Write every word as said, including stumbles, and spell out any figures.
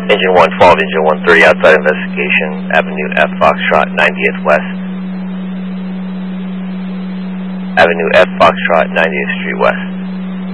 Engine one twelve, Engine one thirty, outside investigation, Avenue F Foxtrot, ninetieth West. Avenue F Foxtrot, ninetieth Street West.